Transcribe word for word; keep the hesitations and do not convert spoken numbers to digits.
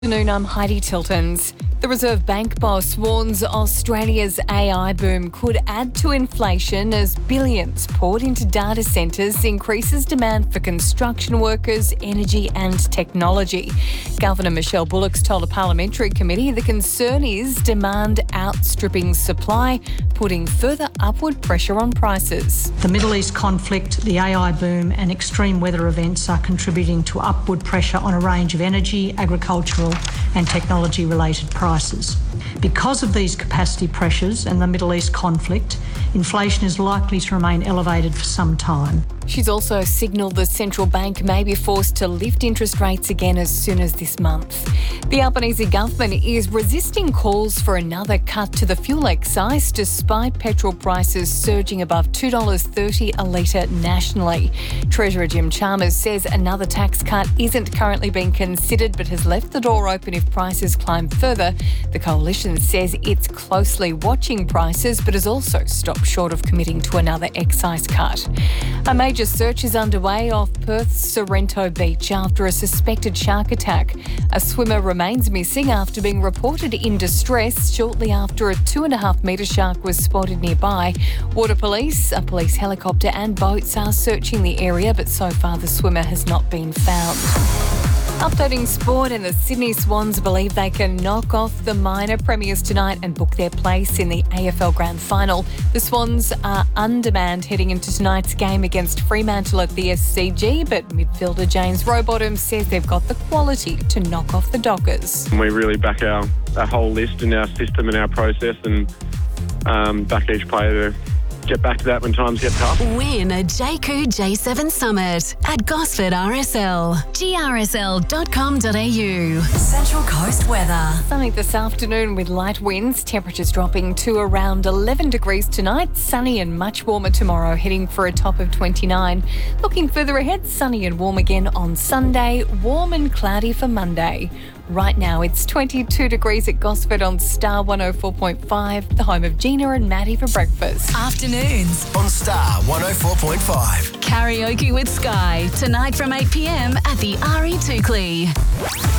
Good afternoon, I'm Heidi Tiltons. The Reserve Bank boss warns Australia's A I boom could add to inflation as billions poured into data centres increases demand for construction workers, energy and technology. Governor Michelle Bullock's told a parliamentary committee the concern is demand outstripping supply, putting further upward pressure on prices. The Middle East conflict, the A I boom and extreme weather events are contributing to upward pressure on a range of energy, agricultural and technology-related prices. Because of these capacity pressures and the Middle East conflict, inflation is likely to remain elevated for some time. She's also signalled the central bank may be forced to lift interest rates again as soon as this month. The Albanese government is resisting calls for another cut to the fuel excise despite petrol prices surging above two dollars thirty a litre nationally. Treasurer Jim Chalmers says another tax cut isn't currently being considered but has left the door open if prices climb further. The coalition says it's closely watching prices but has also stopped short of committing to another excise cut. A major search is underway off Perth's Sorrento Beach after a suspected shark attack. A swimmer remains missing after being reported in distress shortly after a two and a half metre shark was spotted nearby. Water police, a police helicopter and boats are searching the area, but so far the swimmer has not been found. Updating sport, and the Sydney Swans believe they can knock off the minor premiers tonight and book their place in the A F L Grand Final. The Swans are undemand heading into tonight's game against Fremantle at the S C G, but midfielder James Rowbottom says they've got the quality to knock off the Dockers. We really back our, our whole list and our system and our process and um, back each player to get back to that when times get tough. Win a J C U J seven Summit at Gosford R S L. G R S L dot com dot a u. Central Coast weather. Sunny this afternoon with light winds, temperatures dropping to around eleven degrees tonight. Sunny and much warmer tomorrow, heading for a top of twenty-nine. Looking further ahead, sunny and warm again on Sunday, warm and cloudy for Monday. Right now it's twenty-two degrees at Gosford on Star one oh four point five, the home of Gina and Maddie for breakfast. Afternoons on Star one oh four point five. Karaoke with Sky tonight from eight p m at the R E Tukley.